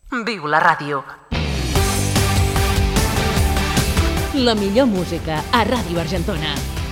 Viu la ràdio. La millor música a Ràdio Argentona.